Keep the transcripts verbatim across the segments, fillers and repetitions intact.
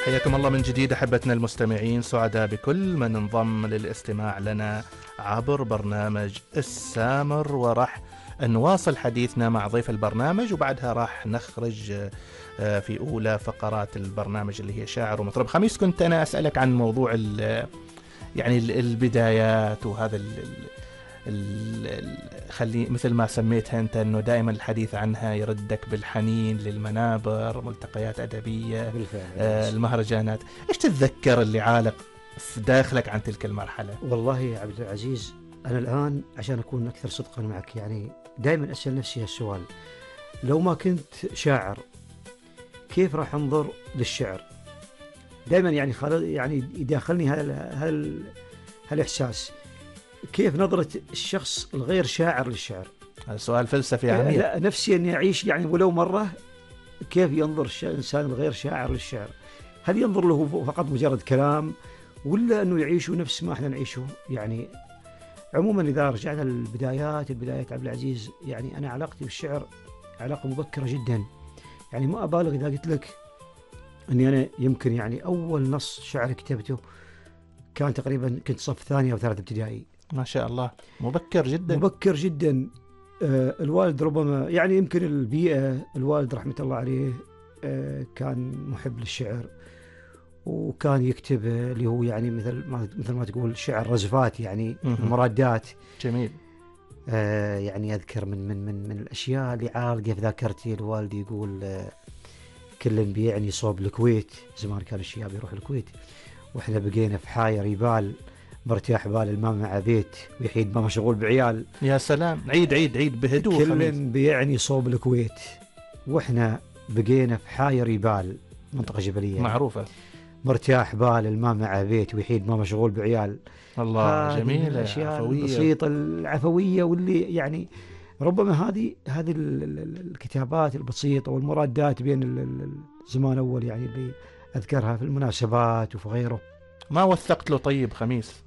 حياكم الله من جديد أحبتنا المستمعين، سعداء بكل من انضم للاستماع لنا عبر برنامج السامر، وراح نواصل حديثنا مع ضيف البرنامج وبعدها راح نخرج في أولى فقرات البرنامج اللي هي شاعر ومطرب. خميس، كنت أنا أسألك عن موضوع يعني البدايات وهذا ال ال خلي مثل ما سميتها أنت أنه دائما الحديث عنها يردك بالحنين للمنابر، ملتقيات أدبية، آه المهرجانات. إيش تتذكر اللي عالق في داخلك عن تلك المرحلة؟ والله يا عبد العزيز، أنا الآن عشان أكون أكثر صدقا معك يعني دائما أسأل نفسي هالسؤال: لو ما كنت شاعر كيف راح أنظر للشعر؟ دائما يعني خل... يعني يداخلني هذا هال... هالإحساس، كيف نظرة الشخص الغير شاعر للشعر. هذا سؤال فلسفي عميق. لا، نفسي أني أعيش يعني ولو مرة كيف ينظر الإنسان الغير شاعر للشعر. هل ينظر له فقط مجرد كلام، ولا أنه يعيشه نفس ما احنا نعيشه؟ يعني عموما إذا رجعنا للبدايات البدايات عبد العزيز، يعني أنا علاقتي بالشعر علاقة مبكرة جدا. يعني ما أبالغ إذا قلت لك أني أنا يمكن يعني أول نص شعر كتبته كان تقريبا كنت صف ثاني أو ثالث ابتدائي. ما شاء الله، مبكر جدا. مبكر جدا. آه الوالد ربما يعني يمكن البيئة، الوالد رحمة الله عليه آه كان محب للشعر، وكان يكتب اللي هو يعني مثل ما مثل ما تقول شعر رزفات، يعني مرادات. جميل. آه يعني أذكر من من من من الأشياء اللي عالقة في ذاكرتي، الوالد يقول آه كل بيعني صوب الكويت. زمان كان الشياب يروح الكويت وإحنا بقينا في حاير يبال، مرتاح بال المام مع بيت، ويحيد ما مشغول بعيال. يا سلام، عيد عيد عيد بهدوء. كل بيعني صوب الكويت وإحنا بقينا في حاير يبال، منطقة جبلية معروفة. مرتاح بال المام مع بيت، ويحيد ما مشغول بعيال. الله، جميلة. الأشياء البسيطة العفوية، واللي يعني ربما هذه هذه الكتابات البسيطة والمرادات بين الزمان الأول يعني اللي أذكرها في المناسبات وفي غيره. ما وثقت له طيب خميس؟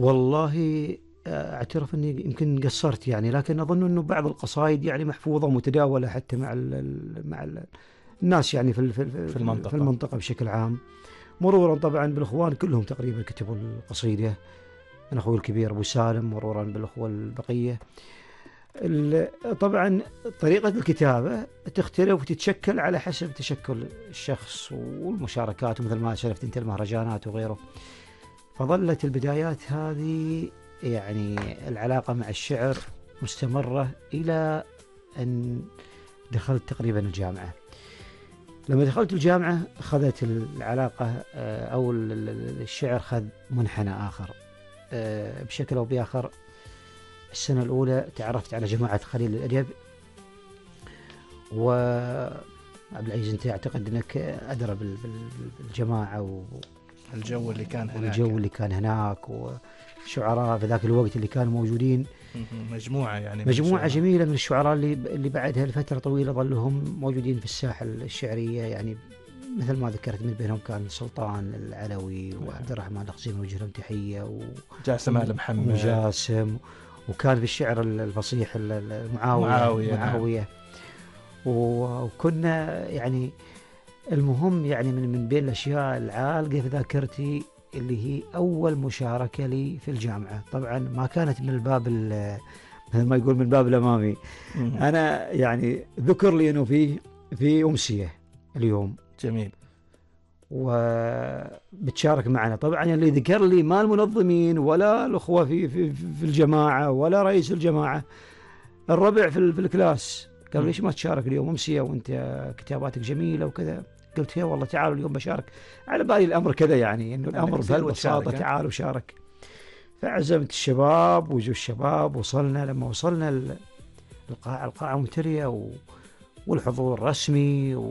والله أعترف أني يمكن قصرت يعني، لكن أظن أنه بعض القصائد يعني محفوظة متداولة حتى مع ال مع ال الناس يعني في في, في المنطقة في المنطقة بشكل عام، مرورا طبعا بالإخوان كلهم تقريبا كتبوا القصيدة. أنا أخوي الكبير أبو سالم، مرورا بالأخوة البقية. طبعا طريقة الكتابة تختلف وتتشكل على حسب تشكل الشخص والمشاركات، ومثل ما شرفت أنت المهرجانات وغيره. فظلت البدايات هذه يعني العلاقة مع الشعر مستمرة إلى أن دخلت تقريبا الجامعة. لما دخلت الجامعة أخذت العلاقة أو الشعر خذ منحنى آخر بشكل أو بآخر. السنة الأولى تعرفت على جماعة خليل الأدب، وعبد العزيز أنت أعتقد أنك أدرى بالجماعة والجو اللي كان هناك والجو اللي كان هناك والشعراء في ذاك الوقت اللي كانوا موجودين. مجموعة يعني مجموعة جميلة من الشعراء اللي اللي بعدها لفترة طويلة ظلهم موجودين في الساحة الشعرية، يعني مثل ما ذكرت من بينهم كان سلطان العلوي وعبد الرحمن الخزيمي وجه لهم تحية، وجاسم آل محمد وجاسم، وكان في الشعر الفصيح المعاوية معاوية, معاوية. نعم. وكنا يعني المهم يعني من من بين الأشياء العالقة في ذاكرتي اللي هي أول مشاركة لي في الجامعة. طبعا ما كانت من الباب مثل ما يقول من الباب الأمامي. أنا يعني ذكر لي أنه في في أمسية اليوم. جميل. وبتشارك معنا. طبعا اللي ذكر لي ما المنظمين ولا الأخوة في في في الجماعة ولا رئيس الجماعة، الربع في, في الكلاس. قال ليش ما تشارك اليوم أمسية وأنت كتاباتك جميلة وكذا؟ قلت يا والله تعالوا اليوم بشارك، على بالي الأمر كذا يعني إنه الأمر بهالبساطة، تعالوا شارك. فعزمت الشباب وجو الشباب، وصلنا. لما وصلنا القاعة القاعة ممتلئة والحضور رسمي و...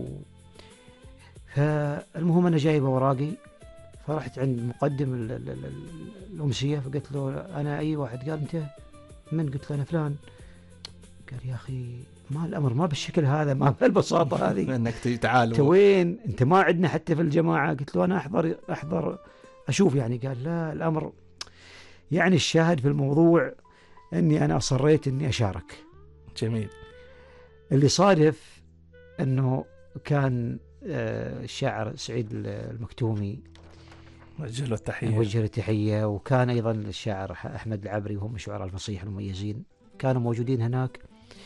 فالمهم أنا جايب أوراقي، فرحت عند مقدم الأمسية فقلت له أنا أي واحد. قال أنت من؟ قلت له أنا فلان. قال يا أخي ما الأمر ما بالشكل هذا، ما بالبساطة هذه. أنك تعال أنت وين؟ أنت ما عندنا حتى في الجماعة. قلت له أنا أحضر أحضر أشوف يعني. قال لا الأمر يعني الشاهد في الموضوع أني أنا أصريت أني أشارك. جميل. اللي صادف أنه كان الشاعر سعيد المكتومي وجه له التحية. وجه له التحية. وكان أيضا الشاعر أحمد العبري، وهم شعراء الفصيح المميزين كانوا موجودين هناك.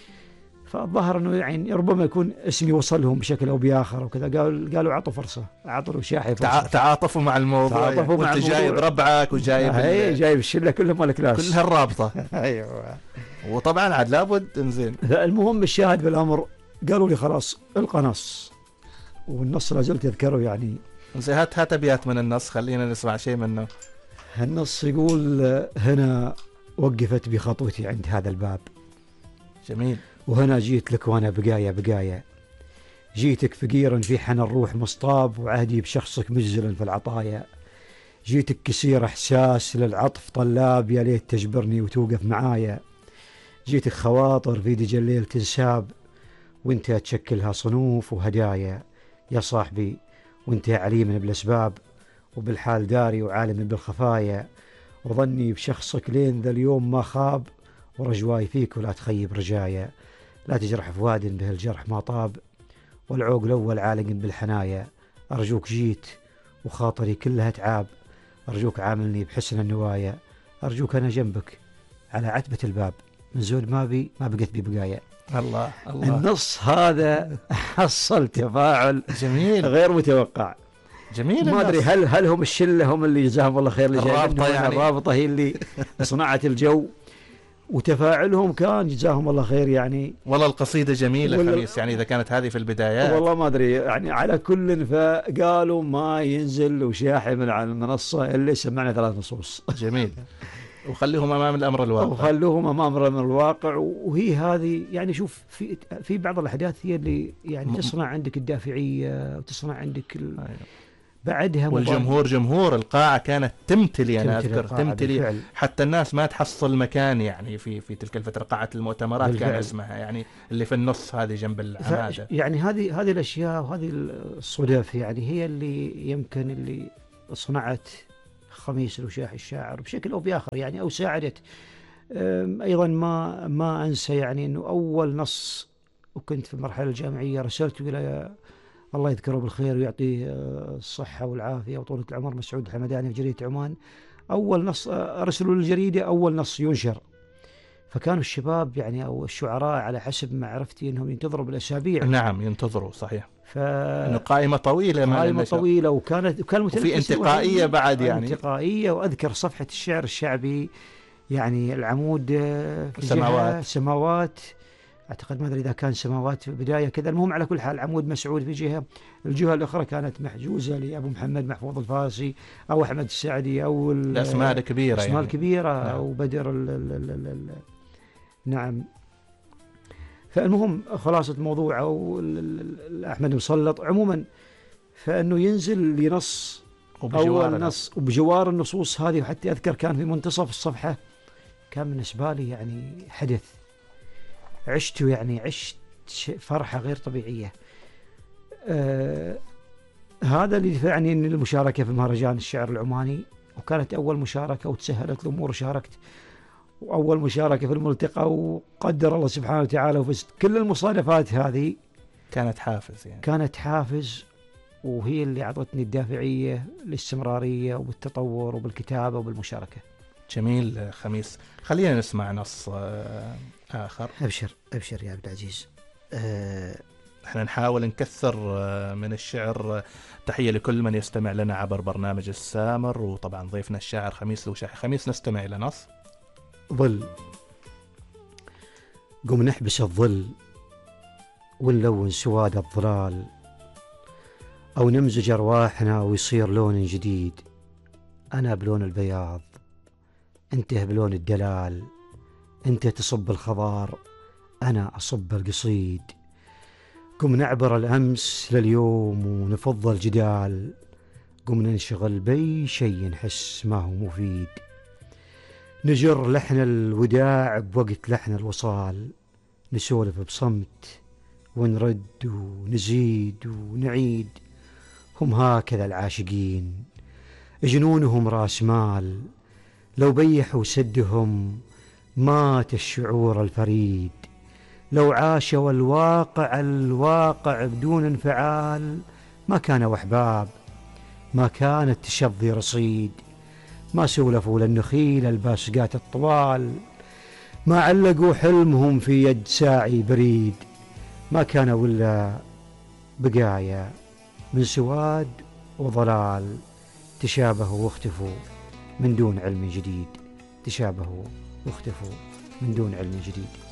فالظاهر أنه يعني ربما يكون اسمي وصلهم بشكل أو بآخر وكذا، قالوا قالوا عطوا فرصة، عطوا له شاحي فرصة. تعاطفوا مع الموضوع، تعاطفوا مع وانت جايب ربعك وجايب اي جايب الشله كلهم مال كلاس، كل هالرابطه. ايوه. وطبعا عاد لابد انزين. المهم الشاهد بالامر قالوا لي خلاص القى نص، والنص لا زلت اذكره يعني. زين هات هات ابيات من النص، خلينا نسمع شيء منه. النص يقول: هنا وقفت بخطوتي عند هذا الباب. جميل. وهنا جيت لك وانا بقايا بقايا، جيتك فقيرا في حنى الروح مصطاب، وعهدي بشخصك مجزلا في العطايا. جيتك كسير احساس للعطف طلاب، يا ليت تجبرني وتوقف معايا. جيتك خواطر في دجى الليل تنساب، وانت تشكلها صنوف وهدايا. يا صاحبي وانت عليم بالاسباب، وبالحال داري وعالم بالخفايا. وظني بشخصك لين ذا اليوم ما خاب، ورجواي فيك ولا تخيب رجايا. لا تجرح فؤاد به الجرح ما طاب، والعوق الأول عالق بالحنايا. أرجوك جيت وخاطري كلها تعاب، أرجوك عاملني بحسن النوايا. أرجوك أنا جنبك على عتبة الباب، من زود ما بي ما بقيت بي بقايا. الله الله. النص هذا حصل تفاعل جميل غير متوقع. جميل. ما أدري هل هل هم الشلة هم اللي جزاهم الله خير، اللي الرابطة يعني. الرابطة هي اللي صنعت الجو، وتفاعلهم كان جزاهم الله خير يعني. والله القصيدة جميلة خميس، يعني إذا كانت هذه في البدايات والله ما أدري يعني. على كل فقالوا ما ينزل وشاحي من على المنصة اللي سمعنا ثلاث نصوص. جميل. وخليهم أمام الأمر الواقع، وخلوهم أمام الأمر الواقع. وهي هذه يعني، شوف في في بعض الأحداث هي اللي يعني تصنع عندك الدافعية، وتصنع عندك ال... أيوة. بعدها والجمهور جمهور القاعة كانت تمتلي. أنا أذكر تمتلي بالفعل. حتى الناس ما تحصل مكان يعني في في تلك الفترة. قاعة المؤتمرات بالفعل. كان اسمها يعني اللي في النص هذه جنب العمادة. يعني هذه هذه الأشياء وهذه الصدف يعني هي اللي يمكن اللي صنعت خميس الوشاحي الشاعر بشكل أو بآخر يعني، أو ساعدت. أيضا ما ما أنسى يعني أنه أول نص، وكنت في المرحلة الجامعية، رسلت إلى الله يذكره بالخير ويعطيه الصحة والعافية وطولة العمر، مسعود الحمداني في جريدة عمان. أول نص أرسله للجريدة، أول نص ينشر. فكانوا الشباب يعني أو الشعراء على حسب معرفتي أنهم ينتظروا بالأسابيع. نعم ينتظروا صحيح. ف... إنه قائمة طويلة، قائمة طويلة، وكانت وكان وفي انتقائية بعد يعني. انتقائية. وأذكر صفحة الشعر الشعبي يعني، العمود في سماوات سماوات أعتقد، ما أدري إذا كان سماوات في بداية كذا. المهم على كل حال عمود مسعود في جهة، الجهة الأخرى كانت محجوزة لأبو محمد محفوظ الفارسي أو أحمد السعدي أو الأسماء الكبيرة، الأسماء يعني. الكبيرة نعم. أو بدر ال ال ال ال ال نعم. فالمهم خلاصة الموضوع أو أحمد مسلط عموما، فإنه ينزل لنص أول نص وبجوار النصوص هذه. وحتى أذكر كان في منتصف الصفحة، كان بالنسبة لي يعني حدث عشته يعني، عشت فرحة غير طبيعية. آه هذا اللي دفعني إن المشاركة في مهرجان الشعر العماني، وكانت أول مشاركة وتسهلت الأمور وشاركت، وأول مشاركة في الملتقى، وقدر الله سبحانه وتعالى وفزت. كل المصادفات هذه كانت حافز يعني. كانت حافز، وهي اللي أعطتني الدافعية الاستمرارية وبالتطور وبالكتابة وبالمشاركة. جميل خميس. خلينا نسمع نص آخر. أبشر أبشر يا عبد العزيز. أه احنا نحاول نكثر من الشعر. تحية لكل من يستمع لنا عبر برنامج السامر، وطبعا ضيفنا الشاعر خميس الوشاحي. خميس نستمع إلى نص. ظل. قم نحبس الظل ونلون سواد الظلال، أو نمزج أرواحنا ويصير لون جديد. أنا بلون البياض، أنت بلون الدلال. أنت تصب الخضار، أنا أصب القصيد. قم نعبر الأمس لليوم ونفض الجدال. قم ننشغل بأي شيء نحس ما هو مفيد. نجر لحن الوداع بوقت لحن الوصال. نسولف بصمت ونرد ونزيد ونعيد. هم هكذا العاشقين، جنونهم راس مال. لو بيحوا سدهم مات الشعور الفريد. لو عاشوا الواقع الواقع بدون انفعال، ما كانوا أحباب، ما كانت تشظي رصيد، ما سولفوا للنخيل الباسقات الطوال، ما علقوا حلمهم في يد ساعي بريد، ما كانوا إلا بقايا من سواد وضلال، تشابهوا واختفوا من دون علم جديد، تشابهوا واختفوا من دون علم جديد.